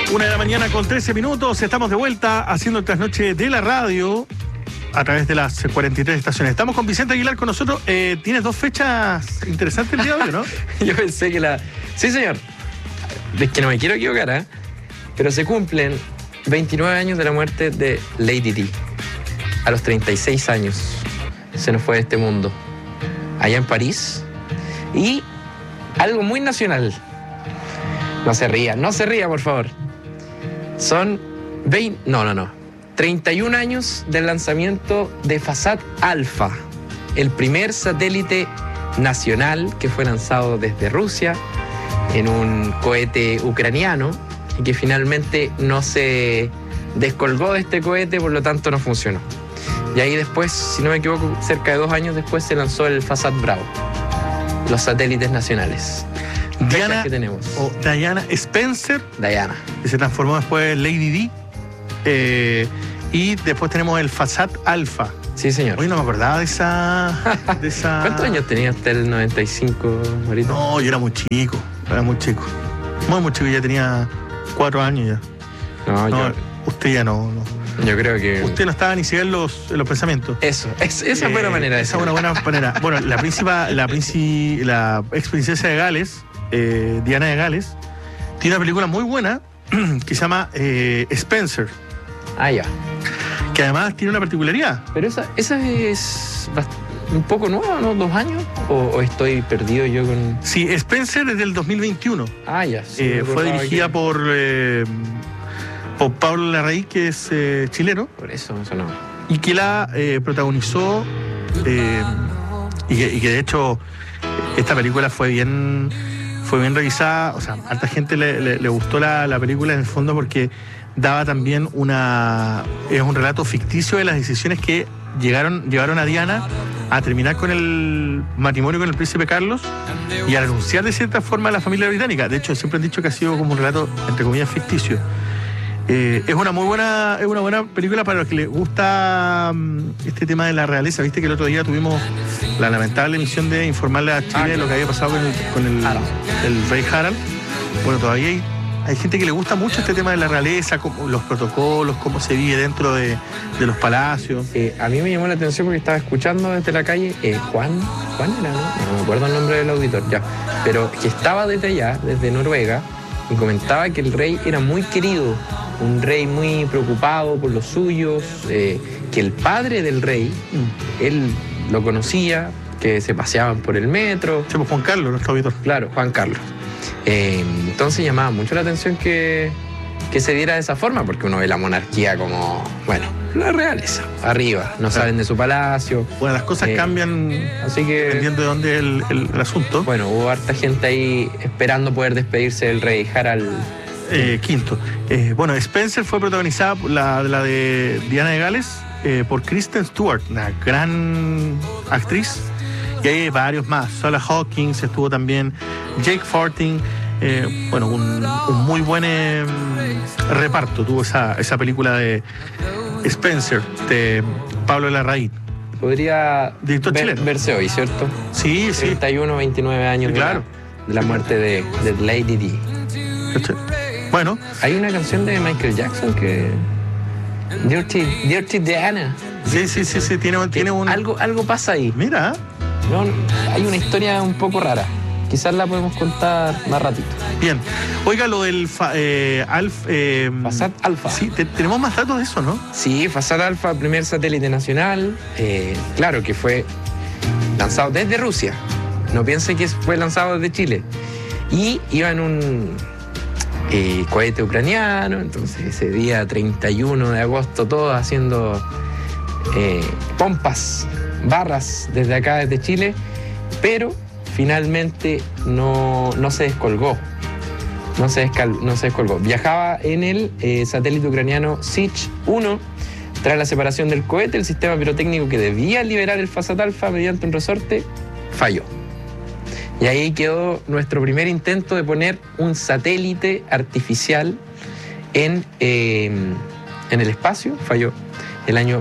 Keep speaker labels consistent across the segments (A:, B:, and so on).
A: 1:13 a.m. Estamos de vuelta haciendo el trasnoche de la radio a través de las 43 estaciones. Estamos con Vicente Aguilar con nosotros. Tienes dos fechas interesantes el día de hoy, ¿no?
B: Yo pensé que la... Sí, señor. Es que no me quiero equivocar, ¿eh? Pero se cumplen 29 años de la muerte de Lady Di. A los 36 años se nos fue de este mundo. Allá en París. Y algo muy nacional. No se ría, por favor. Son 31 años del lanzamiento de Fasat Alfa, el primer satélite nacional que fue lanzado desde Rusia en un cohete ucraniano y que finalmente no se descolgó de este cohete, por lo tanto no funcionó. Y ahí después, si no me equivoco, cerca de 2 años después se lanzó el Fasat Bravo, los satélites nacionales.
A: Diana,
B: que tenemos.
A: O Diana Spencer.
B: Diana.
A: Que se transformó después en Lady Di. Y después tenemos el Fasat Alfa.
B: Sí, señor.
A: Hoy no me acordaba de esa...
B: ¿Cuántos años tenía usted el 95, Marito?
A: No, yo era muy chico. Muy chico, ya tenía 4 años ya. No, usted ya no.
B: Yo creo que...
A: Usted no estaba ni siquiera en los pensamientos.
B: Esa es buena manera de
A: Esa es una buena manera. Bueno, la ex princesa de Gales, Diana de Gales, tiene una película muy buena que se llama Spencer.
B: Ah, ya.
A: Que además tiene una particularidad.
B: Pero esa es un poco nueva, ¿no? 2 años. ¿O estoy perdido yo con...?
A: Sí, Spencer es del 2021.
B: Ah, ya. Sí,
A: fue dirigida por Pablo Larraín, que es chileno.
B: Por eso no.
A: Y que la protagonizó y que de hecho esta película fue bien revisada. O sea, a harta gente le gustó la película en el fondo porque daba también es un relato ficticio de las decisiones que llevaron a Diana a terminar con el matrimonio con el príncipe Carlos y a renunciar de cierta forma a la familia británica. De hecho, siempre han dicho que ha sido como un relato, entre comillas, ficticio. Es una buena película para los que les gusta este tema de la realeza. Viste que el otro día tuvimos la lamentable misión de informarle a Chile de lo que había pasado con el rey Harald. Bueno, todavía hay gente que le gusta mucho este tema de la realeza, los protocolos, cómo se vive dentro de los palacios.
B: A mí me llamó la atención porque estaba escuchando desde la calle Juan era, no me acuerdo el nombre del auditor ya, pero que estaba desde allá, desde Noruega, y comentaba que el rey era muy querido, un rey muy preocupado por los suyos, que el padre del rey, él lo conocía, que se paseaban por el metro.
A: Sí, pues Juan Carlos, nuestro auditor.
B: Claro, Juan Carlos. Entonces llamaba mucho la atención que se diera de esa forma, porque uno ve la monarquía como, bueno, la realeza, arriba, no salen de su palacio.
A: Bueno, las cosas cambian
B: así que,
A: dependiendo de dónde es el asunto.
B: Bueno, hubo harta gente ahí esperando poder despedirse del rey Harald
A: V. Bueno, Spencer fue protagonizada, la de Diana de Gales, por Kristen Stewart, una gran actriz. Y hay varios más. Sola Hawkins estuvo también, Jake Fortin. Bueno, un muy buen reparto tuvo esa película de Spencer, de Pablo Larraín.
B: Podría verse hoy, ¿cierto?
A: Sí.
B: 31, 29 años, sí, claro, de la muerte de Lady Di.
A: Bueno.
B: Hay una canción de Michael Jackson que... Dirty Diana.
A: Sí. Tiene un...
B: Algo pasa ahí.
A: Mira.
B: No, hay una historia un poco rara. Quizás la podemos contar más ratito.
A: Bien. Oiga, lo del
B: Fasat Alfa.
A: Sí, tenemos más datos de eso, ¿no?
B: Sí, Fasat Alfa, primer satélite nacional. Claro que fue lanzado desde Rusia. No piense que fue lanzado desde Chile. Y iba en un cohete ucraniano. Entonces, ese día 31 de agosto, todos haciendo pompas, barras desde acá, desde Chile, pero finalmente no se descolgó. No se descolgó. Viajaba en el satélite ucraniano Sich-1. Tras la separación del cohete, el sistema pirotécnico que debía liberar el Fasat Alfa mediante un resorte falló. Y ahí quedó nuestro primer intento de poner un satélite artificial en en el espacio, falló el año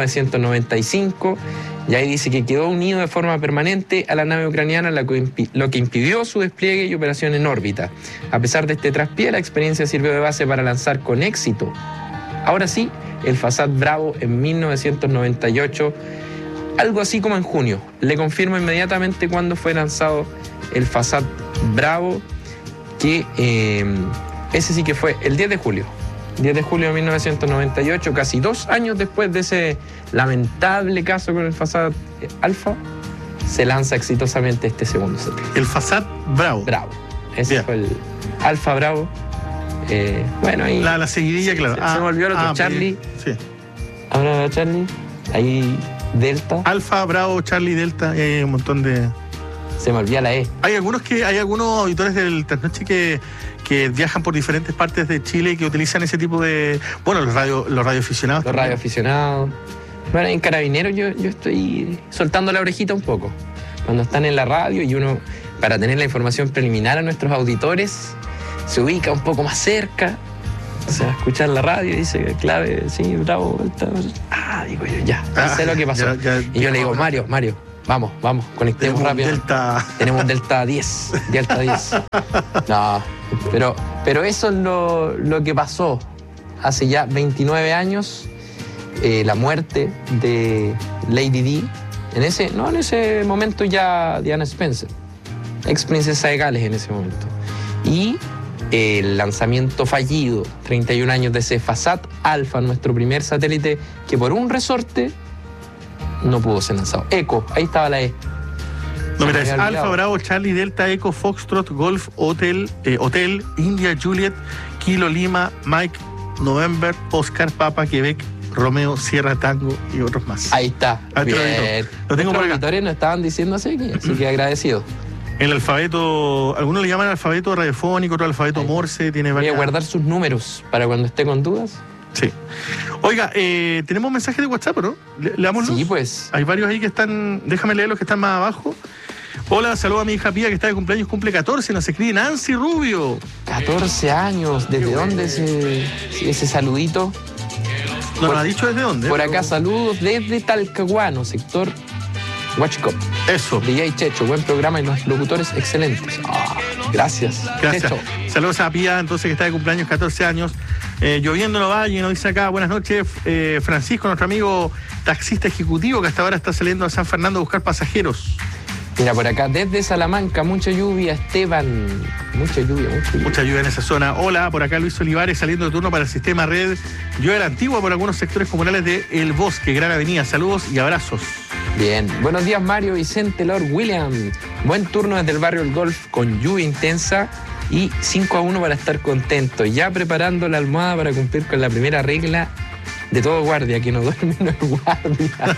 B: 1995, y ahí dice que quedó unido de forma permanente a la nave ucraniana, lo que impidió su despliegue y operación en órbita. A pesar de este traspié, la experiencia sirvió de base para lanzar con éxito, ahora sí, el Fasad Bravo en 1998, algo así como en junio. Le confirmo inmediatamente cuándo fue lanzado el Fasad Bravo, que ese sí que fue el 10 de julio. 10 de julio de 1998, casi 2 años después de ese lamentable caso con el Fasad Alfa, se lanza exitosamente este segundo satélite.
A: El Fasad Bravo.
B: Bravo. Ese fue el Alfa Bravo. Bueno, ahí...
A: La seguidilla, claro.
B: Se me olvidó el otro, Charlie.
A: Sí.
B: Ahora Charlie. Ahí Delta.
A: Alfa, Bravo, Charlie, Delta. Hay un montón de...
B: Se me olvida la E.
A: Hay algunos auditores del Trasnoche que viajan por diferentes partes de Chile y que utilizan ese tipo de... Bueno, los radioaficionados.
B: Los radioaficionados. Bueno, en Carabineros yo estoy soltando la orejita un poco. Cuando están en la radio y uno, para tener la información preliminar a nuestros auditores, se ubica un poco más cerca, o sea, escuchar la radio y dice, clave, sí, Bravo, digo yo, ya sé lo que pasó. Y yo le digo, Mario, vamos, conectemos rápido. Tenemos un Delta 10. No, pero eso es lo que pasó hace ya 29 años, la muerte de Lady Di. En ese momento ya Diana Spencer, ex princesa de Gales en ese momento. Y el lanzamiento fallido, 31 años de ese Fasad Alfa, nuestro primer satélite, que por un resorte no pudo ser lanzado. Eco, ahí estaba la E.
A: No, mira, es Alfa, Bravo, Charlie, Delta, Eco, Foxtrot, Golf, Hotel, India, Juliet, Kilo, Lima, Mike, November, Oscar, Papa, Quebec, Romeo, Sierra, Tango y otros más.
B: Ahí está.
A: Bien. Lo tengo por acá.
B: Los auditores nos estaban diciendo así que agradecido.
A: El alfabeto, algunos le llaman alfabeto radiofónico, otro alfabeto Morse, tiene varias...
B: Voy a guardar sus números para cuando esté con dudas.
A: Sí. Oiga, tenemos mensajes de WhatsApp, ¿no? ¿Leámoslos?
B: Sí, pues.
A: Hay varios ahí que están... Déjame leer los que están más abajo. Hola, saludo a mi hija Pía que está de cumpleaños, cumple 14, nos escribe Nancy Rubio.
B: 14 años, ¿desde dónde ese saludito?
A: No nos ha dicho desde dónde.
B: Por acá, saludos desde Talcahuano, sector Huachicop.
A: Eso.
B: DJ Checho, buen programa y los locutores excelentes. Gracias.
A: Checho. Saludos a Pía, entonces, que está de cumpleaños, 14 años. Lloviendo en Ovalle, nos dice acá, buenas noches, Francisco, nuestro amigo taxista ejecutivo que hasta ahora está saliendo a San Fernando a buscar pasajeros.
B: Mira, por acá, desde Salamanca, mucha lluvia, Esteban. Mucha lluvia
A: en esa zona. Hola, por acá Luis Olivares, saliendo de turno para el sistema red. Yo era Antigua por algunos sectores comunales de El Bosque, Gran Avenida. Saludos y abrazos.
B: Bien. Buenos días, Mario, Vicente, Lord William. Buen turno desde el barrio El Golf, con lluvia intensa y 5-1 para estar contento. Ya preparando la almohada para cumplir con la primera regla de todo guardia, que no duerme no es guardia.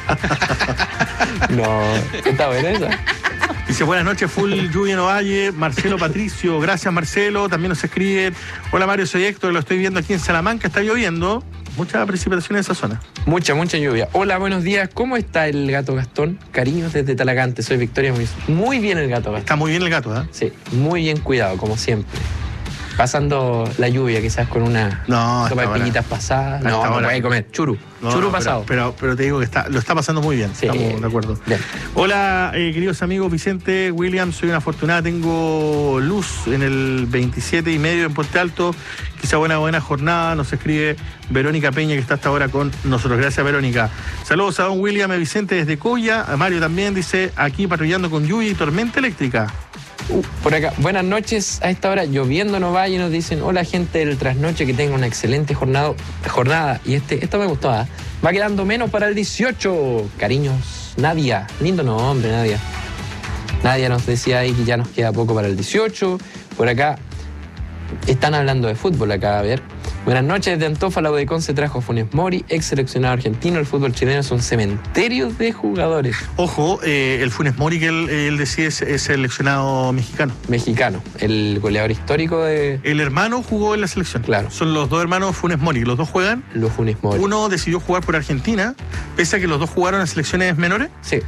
B: No, está buena esa.
A: Dice, buenas noches, full lluvia en Ovalle. Marcelo Patricio, gracias Marcelo. También nos escriben, hola Mario, soy Héctor, lo estoy viendo aquí en Salamanca, está lloviendo. Mucha precipitación en esa zona.
B: Mucha lluvia. Hola, buenos días, ¿cómo está el gato Gastón? Cariños desde Talagante, soy Victoria Muñoz. Muy bien el gato Gastón.
A: Está muy bien el gato, ¿eh?
B: Sí, muy bien cuidado, como siempre. Pasando la lluvia, quizás con una sopa de piñitas pasadas. No puede comer. Churu pasado.
A: Pero te digo que lo está pasando muy bien. Sí, estamos de acuerdo.
B: Bien.
A: Hola, queridos amigos, Vicente, William, soy una afortunada. Tengo luz en el 27,5 en Puente Alto. Quizá buena jornada. Nos escribe Verónica Peña, que está hasta ahora con nosotros. Gracias, Verónica. Saludos a don William y Vicente desde Coya. A Mario también dice, aquí patrullando con lluvia y tormenta eléctrica.
B: Por acá, buenas noches. A esta hora lloviendo en Ovalle, nos dicen, hola gente del Trasnoche, que tenga una excelente jornada. Y esto me gustó, ¿eh? Va quedando menos para el 18. Cariños, Nadia. Lindo nombre, Nadia. Nadia nos decía ahí que ya nos queda poco para el 18. Por acá están hablando de fútbol acá, a ver. Buenas noches, de Antofa, la UDECON se trajo a Funes Mori, ex seleccionado argentino. El fútbol chileno es un cementerio de jugadores.
A: Ojo, el Funes Mori que él decía es seleccionado mexicano.
B: Mexicano, el goleador histórico de...
A: El hermano jugó en la selección.
B: Claro.
A: Son los dos hermanos Funes Mori, los dos juegan.
B: Los Funes Mori.
A: Uno decidió jugar por Argentina, pese a que los dos jugaron en selecciones menores.
B: Sí.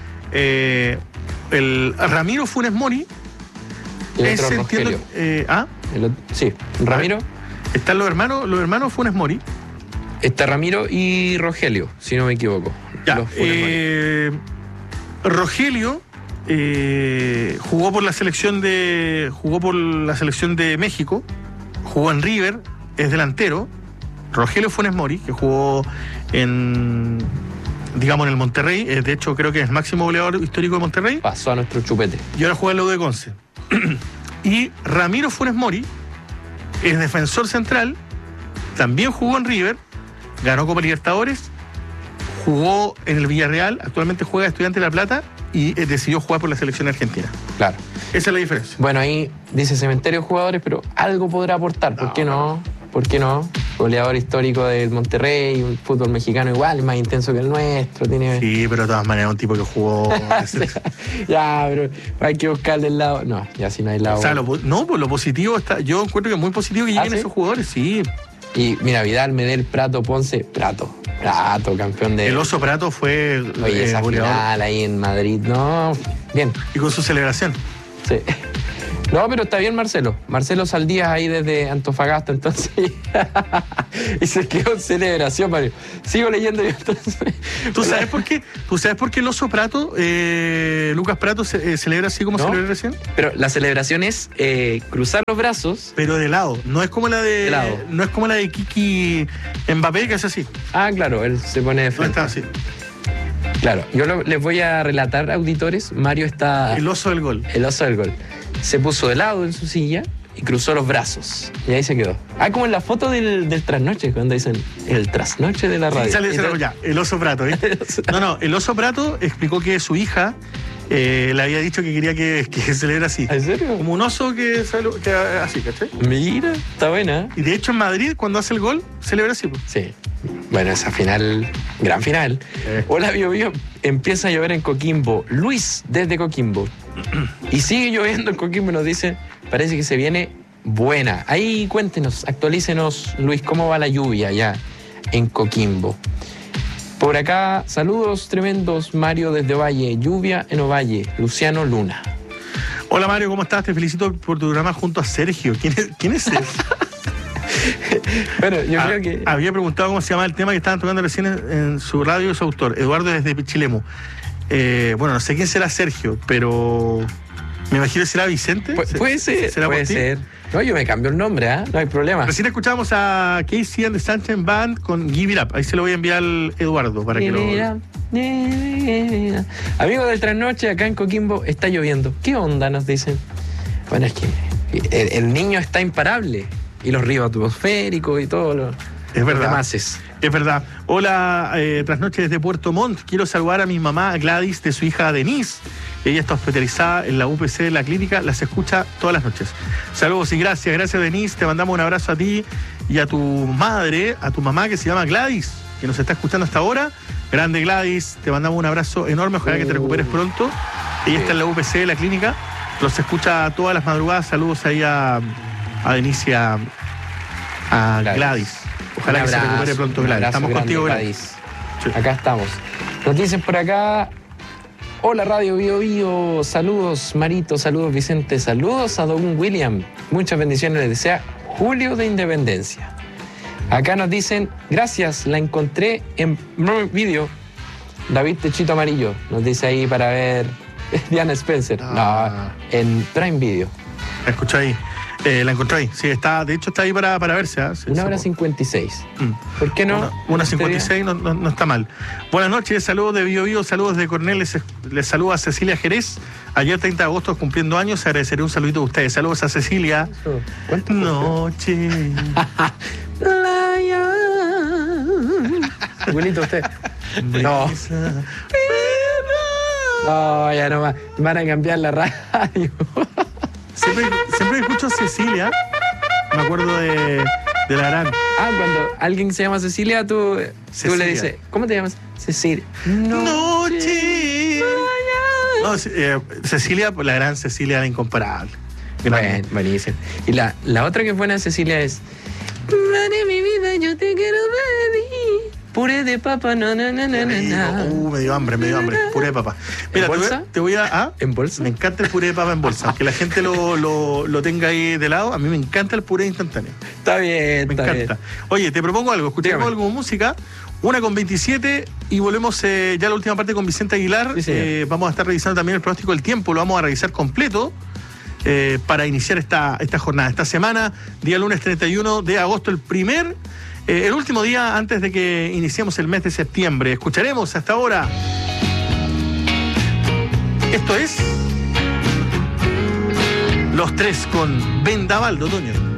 A: El Ramiro Funes Mori.
B: El otro
A: Rogelio.
B: Sí, Ramiro.
A: Están los hermanos Funes Mori,
B: Está Ramiro y Rogelio, si no me equivoco.
A: Ya, Rogelio jugó por la selección de México, jugó en River, es delantero. Rogelio Funes Mori, que jugó en el Monterrey, de hecho creo que es el máximo goleador histórico de Monterrey.
B: Pasó a nuestro chupete.
A: Y ahora juega en la U de Conce. Y Ramiro Funes Mori es defensor central, también jugó en River, ganó Copa Libertadores, jugó en el Villarreal, actualmente juega de Estudiantes de La Plata y decidió jugar por la selección argentina.
B: Claro.
A: Esa es la diferencia.
B: Bueno, ahí dice cementerio de jugadores, pero algo podrá aportar. ¿Por qué no? ¿Por qué no? Goleador histórico del Monterrey, un fútbol mexicano igual, más intenso que el nuestro.
A: Sí, pero de todas maneras un tipo que jugó...
B: Ya, pero hay que buscarle el lado... No, ya si no hay lado...
A: O sea, lo positivo está... Yo encuentro que es muy positivo que lleguen esos jugadores, sí.
B: Y mira, Vidal, Medel, Prato, Ponce... Prato, campeón de...
A: El Oso Prato fue...
B: Oye, esa final ahí en Madrid, no... Bien.
A: Y con su celebración.
B: Sí. No, pero está bien Marcelo. Marcelo Saldías ahí desde Antofagasta, entonces. Y se quedó en celebración, Mario. Sigo leyendo yo entonces.
A: ¿Tú sabes por qué? ¿Tú sabes por qué el Oso Prato, Lucas Prato, celebra así como celebra recién?
B: Pero la celebración es cruzar los brazos.
A: Pero de lado. No es como la de lado. No es como la de Kiki Mbappé, que es así.
B: Ah, claro, él se pone de frente.
A: No está así.
B: Claro, yo les voy a relatar, auditores. Mario está...
A: El oso del gol.
B: El oso del gol. Se puso de lado en su silla y cruzó los brazos. Y ahí se quedó. Ah, como en la foto del trasnoche, cuando dicen el trasnoche de la radio.
A: Sí, sale ya, el Oso Prato, ¿eh? No, el Oso Prato explicó que su hija le había dicho que quería que celebre así.
B: ¿En serio?
A: Como un oso que así, ¿cachai?
B: Mira, está buena.
A: Y de hecho en Madrid, cuando hace el gol, celebra así. Pues.
B: Sí. Bueno, esa final, gran final. Hola, Bio Bio. Empieza a llover en Coquimbo. Luis, desde Coquimbo. Y sigue lloviendo en Coquimbo, nos dice, parece que se viene buena. Ahí cuéntenos, actualícenos, Luis, cómo va la lluvia allá en Coquimbo. Por acá, saludos tremendos, Mario desde Ovalle, lluvia en Ovalle, Luciano Luna.
A: Hola Mario, ¿cómo estás? Te felicito por tu programa junto a Sergio. ¿Quién es él?
B: Bueno, yo creo que...
A: Había preguntado cómo se llama el tema que estaban tocando recién en su radio y su autor, Eduardo desde Pichilemu. Bueno, no sé quién será Sergio, pero me imagino que será Vicente.
B: Puede ser, puede ser. No, yo me cambio el nombre, ¿eh? No hay problema.
A: Recién escuchamos a Casey and the Sunshine Band con Give It Up. Ahí se lo voy a enviar al Eduardo para que lo...
B: Amigos del Trasnoche, acá en Coquimbo está lloviendo. ¿Qué onda? Nos dicen. Bueno, es que el niño está imparable. Y los ríos atmosféricos y todo lo...
A: Es verdad.
B: Es
A: verdad. Hola, Trasnoche desde Puerto Montt. Quiero saludar a mi mamá Gladys de su hija Denise. Ella está hospitalizada en la UPC de la clínica. Las escucha todas las noches. Saludos y gracias. Gracias, Denise. Te mandamos un abrazo a ti y a tu madre, a tu mamá que se llama Gladys, que nos está escuchando hasta ahora. Grande Gladys. Te mandamos un abrazo enorme. Ojalá que te recuperes pronto. Ella está en la UPC de la clínica. Los escucha todas las madrugadas. Saludos ahí a Denise y a Gladys. Ojalá que se recupere pronto, Gladys. Estamos contigo, Gladys.
B: Sí. Acá estamos. Nos dicen por acá, hola Radio Bio Bio, saludos Marito, saludos Vicente, saludos a Don William. Muchas bendiciones les desea Julio de Independencia. Acá nos dicen, gracias, la encontré en video. David Techito Amarillo, nos dice ahí para ver Diana Spencer. No, en Prime Video.
A: La escuché ahí. La encontré ahí. Sí, de hecho está ahí para verse. ¿Eh?
B: 1:56. ¿Por qué no?
A: 1:56 no está mal. Buenas noches, saludos de Bio Bio, saludos de Cornell. Les saluda a Cecilia Jerez. Ayer 30 de agosto cumpliendo años, agradeceré un saludito de ustedes. Saludos a Cecilia.
B: ¿Cuánto?
A: Noche.
B: Abuelito, usted. No. No, ya no van a cambiar la radio.
A: Siempre escucho a Cecilia, me acuerdo de la gran.
B: Ah, cuando alguien se llama Cecilia, tú le dices, ¿cómo te llamas? Cecilia.
A: Noche. No, Cecilia, la gran Cecilia, la incomparable.
B: Bueno, buenísimo. Y la otra que es buena de Cecilia es, madre mi vida, yo te quiero pedir, Puré de papa, no.
A: Me dio hambre. Puré de papa. Mira,
B: ¿En bolsa?
A: te voy a...
B: ¿En bolsa?
A: Me encanta el puré de papa en bolsa. Aunque la gente lo tenga ahí de lado, a mí me encanta el puré instantáneo.
B: Está bien,
A: Me encanta. Oye, te propongo algo. Escuchemos algo de música. 1:27 y volvemos ya a la última parte con Vicente Aguilar.
B: Sí,
A: vamos a estar revisando también el pronóstico del tiempo. Lo vamos a revisar completo para iniciar esta jornada. Esta semana, día lunes 31 de agosto, el último día antes de que iniciemos el mes de septiembre. Escucharemos hasta ahora. Esto es Los Tres con Vendaval de Otoño.